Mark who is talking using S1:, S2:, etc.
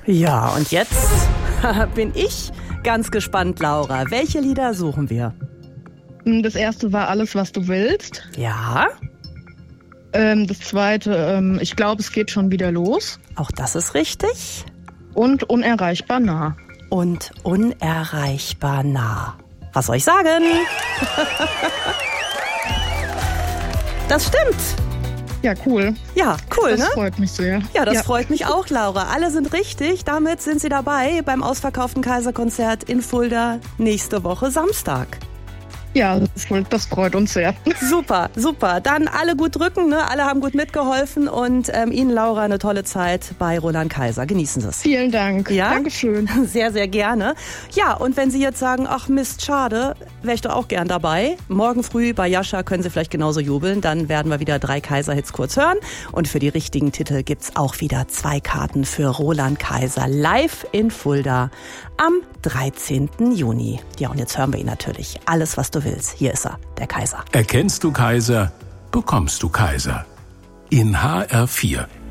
S1: Ja, und jetzt bin ich ganz gespannt, Laura. Welche Lieder suchen wir?
S2: Das erste war Alles, was du willst.
S1: Ja.
S2: Das zweite, ich glaube, es geht schon wieder los.
S1: Auch das ist richtig.
S2: Und Unerreichbar nah.
S1: Und Unerreichbar nah. Was soll ich sagen? Das stimmt.
S2: Ja, cool.
S1: Ja, cool,
S2: das
S1: ne?
S2: Das freut mich sehr.
S1: Ja, das freut mich auch, Laura. Alle sind richtig. Damit sind Sie dabei beim ausverkauften Kaiserkonzert in Fulda nächste Woche Samstag.
S2: Ja, das freut uns sehr.
S1: Super, super. Dann alle gut drücken, ne? Alle haben gut mitgeholfen und Ihnen, Laura, eine tolle Zeit bei Roland Kaiser. Genießen Sie es.
S2: Vielen Dank.
S1: Ja?
S2: Dankeschön.
S1: Sehr, sehr gerne. Ja, und wenn Sie jetzt sagen, ach Mist, schade, wäre ich doch auch gern dabei. Morgen früh bei Jascha können Sie vielleicht genauso jubeln. Dann werden wir wieder 3 Kaiser-Hits kurz hören. Und für die richtigen Titel gibt's auch wieder 2 Karten für Roland Kaiser live in Fulda am 13. Juni. Ja, und jetzt hören wir ihn natürlich. Alles, was du willst. Hier ist er, der Kaiser.
S3: Erkennst du Kaiser, bekommst du Kaiser. In HR4.